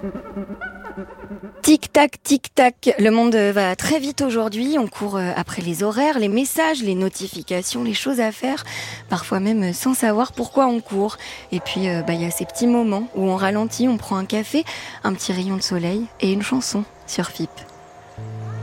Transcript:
Tic-tac, tic-tac, le monde va très vite aujourd'hui, on court après les horaires, les messages, les notifications, les choses à faire, parfois même sans savoir pourquoi on court. Et puis y a ces petits moments où on ralentit, on prend un café, un petit rayon de soleil et une chanson sur FIP.